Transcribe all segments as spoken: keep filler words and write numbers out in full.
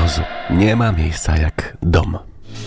obozu nie ma miejsca jak dom.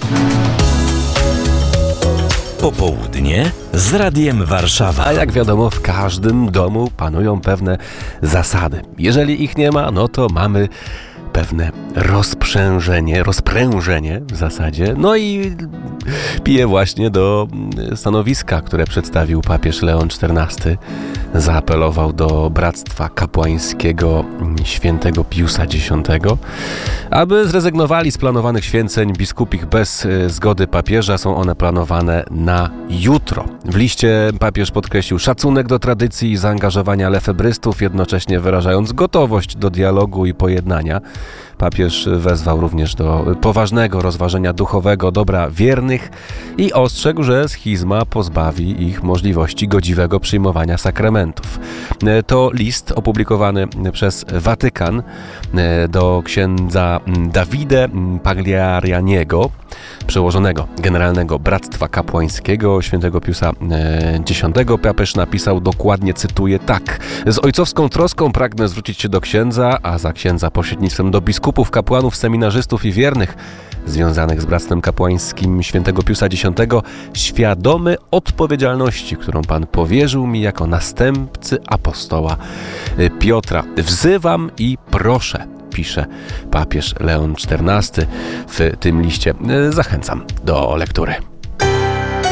Popołudnie z Radiem Warszawa. A jak wiadomo, w każdym domu panują pewne zasady. Jeżeli ich nie ma, no to mamy pewne rozprzężenie, rozprężenie w zasadzie. No i piję właśnie do stanowiska, które przedstawił papież Leon czternasty. Zaapelował do Bractwa Kapłańskiego świętego Piusa Dziesiątego, aby zrezygnowali z planowanych święceń biskupich bez zgody papieża. Są one planowane na jutro. W liście papież podkreślił szacunek do tradycji i zaangażowania lefebrystów, jednocześnie wyrażając gotowość do dialogu i pojednania. Papież wezwał również do poważnego rozważenia duchowego dobra wiernych i ostrzegł, że schizma pozbawi ich możliwości godziwego przyjmowania sakramentów. To list opublikowany przez Watykan do księdza Davide Pagliarianiego, przełożonego Generalnego Bractwa Kapłańskiego świętego Piusa Dziesiątego. Papież napisał dokładnie, cytuję, tak: z ojcowską troską pragnę zwrócić się do księdza, a za księdza pośrednictwem do biskupów, kapłanów, seminarzystów i wiernych związanych z Bractwem Kapłańskim świętego Piusa Dziesiątego, świadomy odpowiedzialności, którą Pan powierzył mi jako następcy apostoła Piotra. Wzywam i proszę, pisze papież Leon czternasty w tym liście. Zachęcam do lektury.